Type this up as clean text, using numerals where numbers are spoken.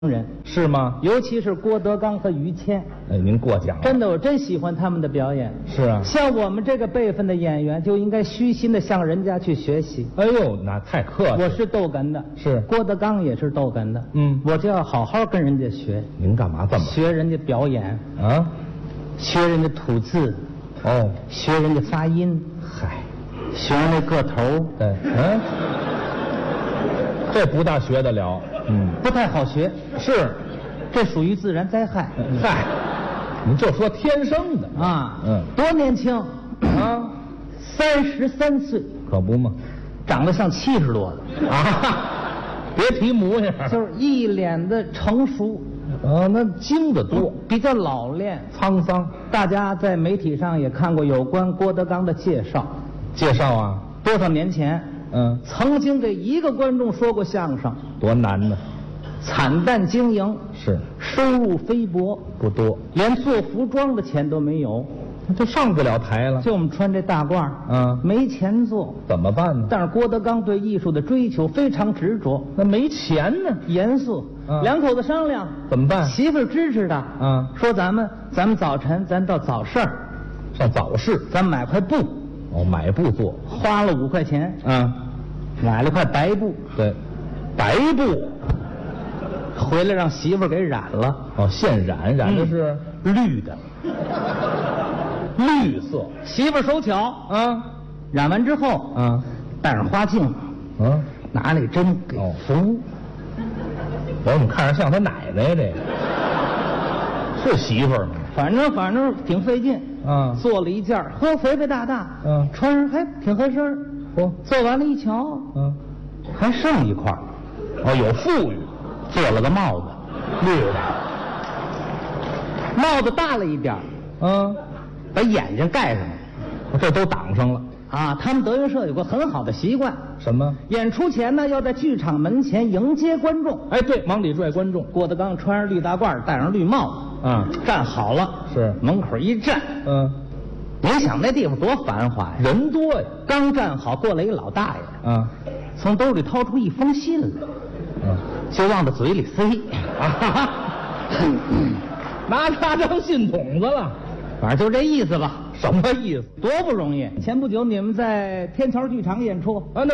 人是吗？ 尤其是郭德纲和于谦。 哎，您过奖了。 真的，我真喜欢他们的表演。 是啊， 像我们这个辈分的演员，就应该虚心的向人家去学习。 哎呦，那太客气了。 我是逗哏的， 是郭德纲也是逗哏的。我就要好好跟人家学。 您干嘛这么学人家表演啊？ 学人家吐字， 哦， 学人家发音， 嗨， 学人家个头。 对，这不大学得了。 不太好学。 是， 这属于自然灾害。 嗨，你就说天生的啊。 多年轻啊 ，33岁， 可不嘛， 长得像70多的啊，别提模样， 就是一脸的成熟。 那精得多， 比较老练沧桑。 大家在媒体上也看过有关郭德纲的介绍。 介绍啊？ 多少年前，曾经给一个观众说过相声， 多难呢， 惨淡经营， 是收入菲薄， 不多， 连做服装的钱都没有， 就上不了台了。 就我们穿这大褂，没钱做， 怎么办呢？ 但是郭德纲对艺术的追求非常执着， 那没钱呢， 严肃。两口子商量怎么办？ 媳妇儿支持他，说咱们早晨咱到早市儿， 上早市， 咱买块布。 买布做， 花了5块钱，买了块白布。 对，白布， 回来让媳妇儿给染了。 现染的是绿的， 绿色。 媳妇儿手巧染完之后戴上花镜，拿那针给缝。 我怎么看着像他奶奶这个？是媳妇儿吗？ 反正挺费劲。做了一件，肥肥大大，穿上还挺合身。做完了一瞧，还剩一块。 有富裕， 做了个帽子，绿的，帽子大了一点，把眼睛盖上了， 这都挡上了。 他们德云社有个很好的习惯， 什么？ 演出前呢，要在剧场门前迎接观众。 对，往里拽观众。 郭德纲穿上绿大褂，戴上绿帽子，站好了， 是门口一站，你想那地方多繁华呀， 人多呀。 刚站好，过来一老大爷，从兜里掏出一封信来，就往他嘴里塞， 拿他当信筒子了。 反正就这意思吧。 什么意思？ 多不容易！前不久你们在天桥剧场演出，